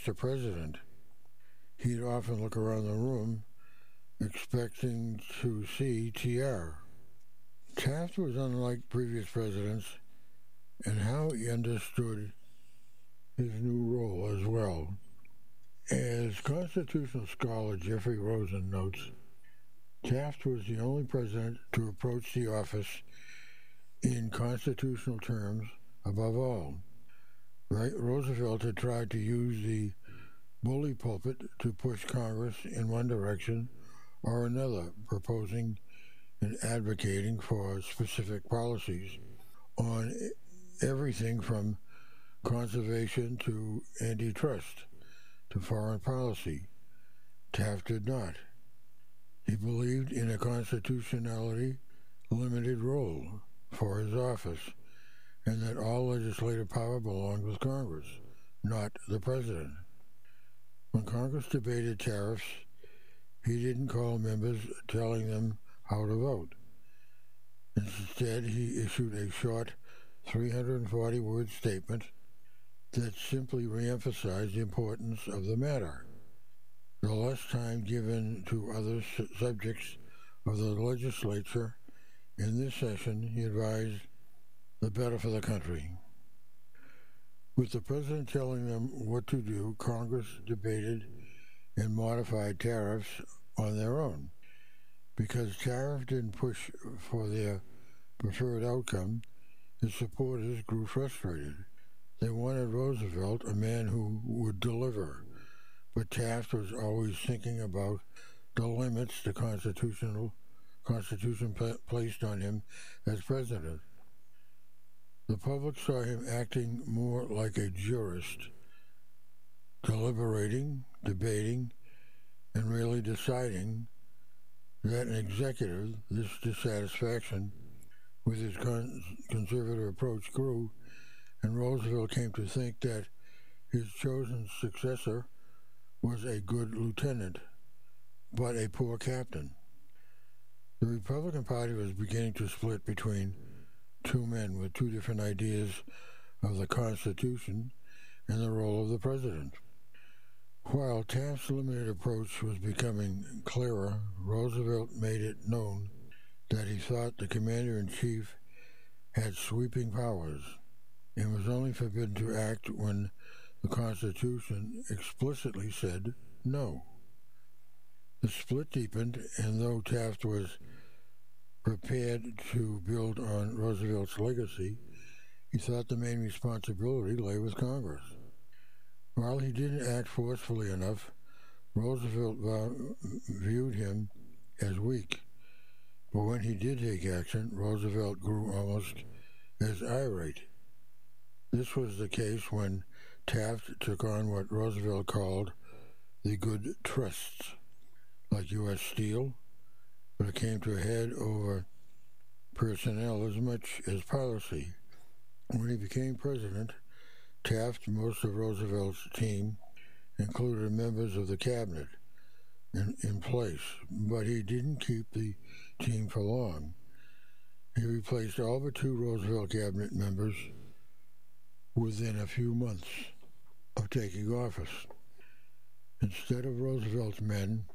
Mr. President. He'd often look around the room, expecting to see TR. Taft was unlike previous presidents in how he understood his new role as well. As constitutional scholar Jeffrey Rosen notes, Taft was the only president to approach the office in constitutional terms above all. Roosevelt had tried to use the bully pulpit to push Congress in one direction or another, proposing and advocating for specific policies on everything from conservation to antitrust to foreign policy. Taft did not. He believed in a constitutionally limited role for his office, and that all legislative power belonged with Congress, not the president. When Congress debated tariffs, he didn't call members telling them how to vote. Instead, he issued a short 340-word statement that simply reemphasized the importance of the matter. The less time given to other subjects of the legislature in this session, he advised, the better for the country. With the president telling them what to do, Congress debated and modified tariffs on their own. Because tariffs didn't push for their preferred outcome, his supporters grew frustrated. They wanted Roosevelt, a man who would deliver, but Taft was always thinking about the limits the Constitution placed on him as president. The public saw him acting more like a jurist, deliberating, debating, and really deciding that an executive. This dissatisfaction with his conservative approach grew, and Roosevelt came to think that his chosen successor was a good lieutenant, but a poor captain. The Republican Party was beginning to split between two men with two different ideas of the Constitution and the role of the president. While Taft's limited approach was becoming clearer, Roosevelt made it known that he thought the commander-in-chief had sweeping powers and was only forbidden to act when the Constitution explicitly said no. The split deepened, and though Taft was prepared to build on Roosevelt's legacy, he thought the main responsibility lay with Congress. While he didn't act forcefully enough, Roosevelt viewed him as weak. But when he did take action, Roosevelt grew almost as irate. This was the case when Taft took on what Roosevelt called the good trusts, like U.S. Steel, but it came to a head over personnel as much as policy. When he became president, Taft, most of Roosevelt's team, included members of the cabinet in place, but he didn't keep the team for long. He replaced all but two Roosevelt cabinet members within a few months of taking office. Instead of Roosevelt's men,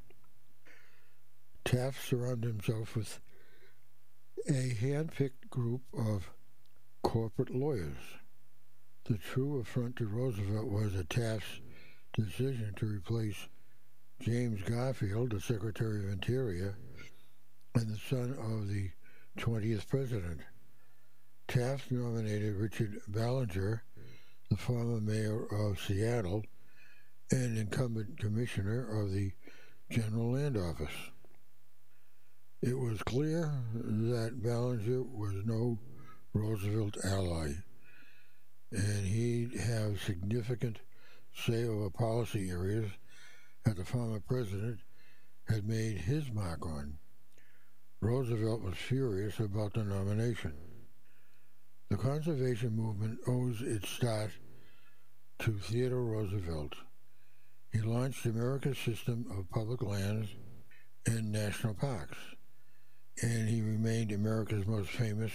Taft surrounded himself with a hand-picked group of corporate lawyers. The true affront to Roosevelt was that Taft's decision to replace James Garfield, the Secretary of Interior, and the son of the 20th president. Taft nominated Richard Ballinger, the former mayor of Seattle and incumbent commissioner of the General Land Office. It was clear that Ballinger was no Roosevelt ally, and he'd have significant say over policy areas that the former president had made his mark on. Roosevelt was furious about the nomination. The conservation movement owes its start to Theodore Roosevelt. He launched America's system of public lands and national parks, and he remained America's most famous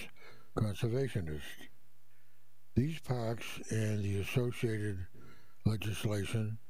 conservationist. These parks and the associated legislation